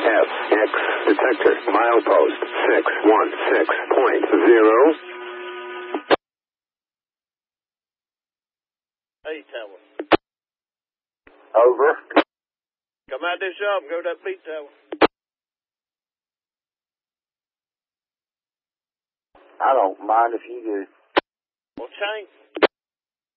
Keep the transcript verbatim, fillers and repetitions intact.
F X detector. Milepost six one six point zero. Hey, Tower. Over. Come out this shop and go to that beat tower. I don't mind if you do. Well, change.